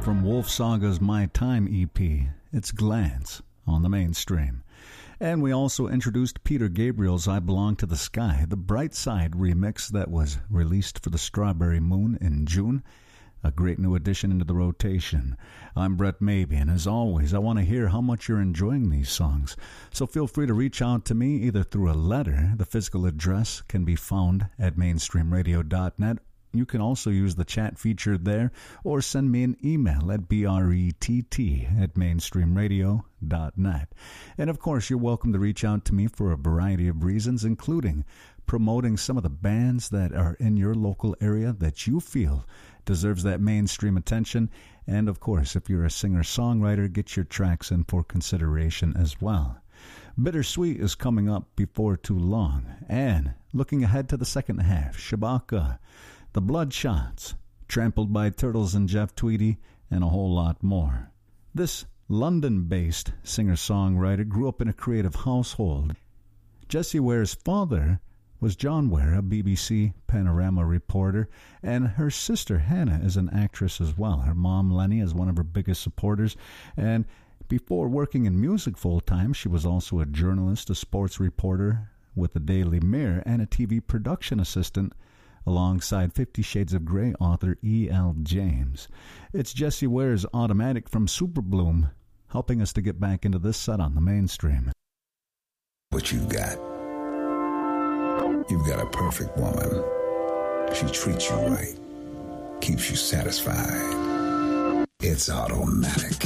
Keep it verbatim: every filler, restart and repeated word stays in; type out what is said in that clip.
from Wolf Saga's My Time E P. It's Glance on the Mainstream. And we also introduced Peter Gabriel's I Belong to the Sky, the Bright Side remix that was released for the Strawberry Moon in June. A great new addition into the rotation. I'm Brett Maybe, and as always, I want to hear how much you're enjoying these songs. So feel free to reach out to me either through a letter. The physical address can be found at mainstream radio dot net. You can also use the chat feature there, or send me an email at brett at mainstream radio dot net. And of course, you're welcome to reach out to me for a variety of reasons, including promoting some of the bands that are in your local area that you feel deserves that mainstream attention. And of course, if you're a singer-songwriter, get your tracks in for consideration as well. Bittersweet is coming up before too long. And looking ahead to the second half, Shabaka, The Bloodshots, Trampled by Turtles and Jeff Tweedy, and a whole lot more. This London-based singer-songwriter grew up in a creative household. Jessie Ware's father was John Ware, a B B C Panorama reporter, and her sister Hannah is an actress as well. Her mom, Lenny, is one of her biggest supporters, and before working in music full-time, she was also a journalist, a sports reporter with the Daily Mirror, and a T V production assistant alongside Fifty Shades of Grey author E L. James. It's Jessie Ware's Automatic from Superbloom, helping us to get back into this set on the Mainstream. What you got? You've got a perfect woman. She treats you right, keeps you satisfied. It's Automatic.